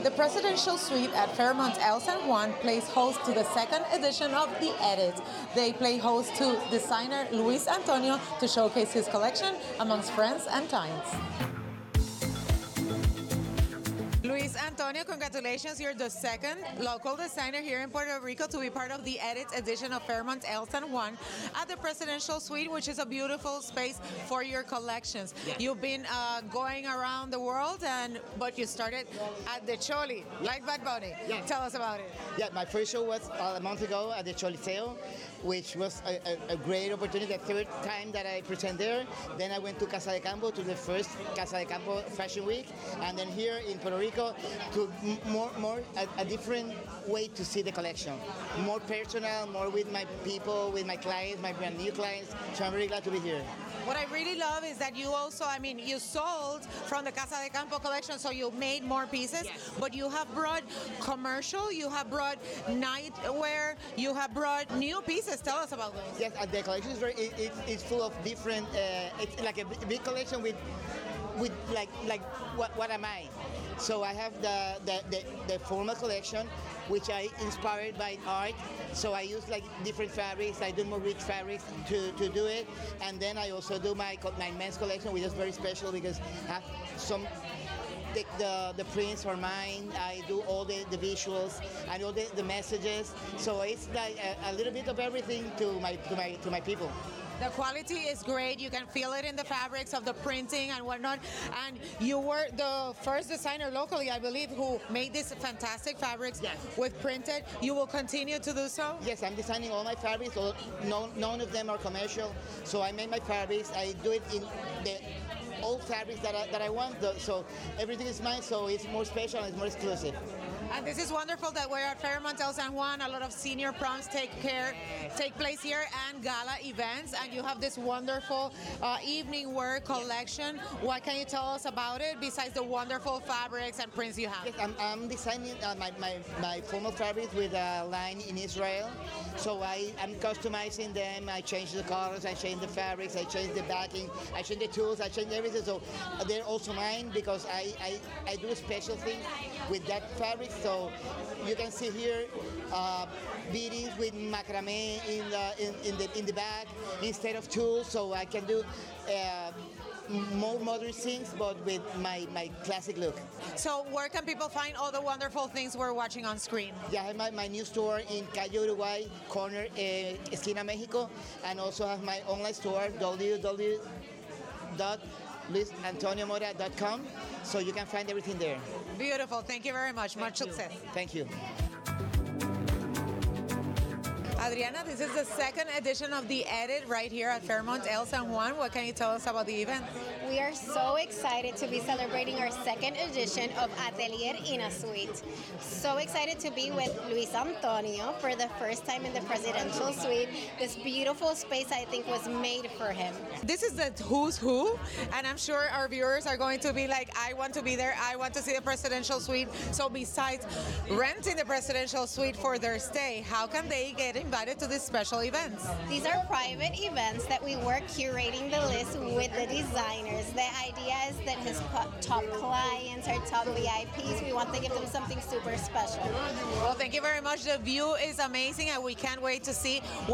The Presidential Suite at Fairmont El San Juan plays host to the second edition of The Edit. They play host to designer Luis Antonio to showcase his collection amongst friends and clients. Luis Antonio, congratulations. You're the second local designer here in Puerto Rico to be part of the Edit edition of Fairmont El San Juan at the Presidential Suite, which is a beautiful space for your collections. Yeah. You've been going around the world, but you started at the Choli, like Bad Bunny. Yeah. Tell us about it. Yeah, my first show was a month ago at the Choliseo, which was a great opportunity, the third time that I present there. Then I went to Casa de Campo, to the first Casa de Campo Fashion Week, and then here in Puerto Rico to a different way to see the collection. More personal, more with my people, with my clients, my brand new clients. So I'm really glad to be here. What I really love is that you also, you sold from the Casa de Campo collection, so you made more pieces, Yes. but you have brought commercial, you have brought nightwear, you have brought new pieces. Tell us about those. Yes, the collection is it's full of different. It's like a big collection with like what am I? So I have the formal collection, which I inspired by art. So I use like different fabrics. I do more rich fabrics to do it, and then I also do my men's collection, which is very special because I have some. The prints are mine. I do all the visuals and all the messages. So it's like a little bit of everything to my people. The quality is great. You can feel it in the fabrics of the printing and whatnot. And you were the first designer locally, I believe, who made these fantastic fabrics Yes. with printed. You will continue to do so? Yes, I'm designing all my fabrics. None of them are commercial. So I make my fabrics. I do it in the old fabrics that I want. So everything is mine. So it's more special and it's more exclusive. And this is wonderful that we're at Fairmont El San Juan. A lot of senior proms take place here and gala events. And you have this wonderful evening wear collection. What can you tell us about it besides the wonderful fabrics and prints you have? Yes, I'm designing my formal fabrics with a line in Israel. So I'm customizing them. I change the colors, I change the fabrics, I change the backing, I change the tools, I change everything. So they're also mine because I do special things with that fabric. So you can see here beadings with macrame in the back instead of tools. So I can do more modern things, but with my classic look. So where can people find all the wonderful things we're watching on screen? Yeah, I have my new store in Calle Uruguay, corner Esquina Mexico, and also have my online store, www.luisantoniomora.com, so you can find everything there. Beautiful. Thank you very much. Much success. Thank you. Adriana, this is the second edition of The Edit right here at Fairmont El San Juan. What can you tell us about the event? We are so excited to be celebrating our second edition of Atelier in a Suite. So excited to be with Luis Antonio for the first time in the Presidential Suite. This beautiful space, I think, was made for him. This is the who's who, and I'm sure our viewers are going to be like, I want to be there, I want to see the Presidential Suite. So besides renting the Presidential Suite for their stay, how can they get invited to these special events? These are private events that we work curating the list with the designers. The idea is that his top clients are top VIPs. We want to give them something super special. Well, thank you very much. The view is amazing, and we can't wait to see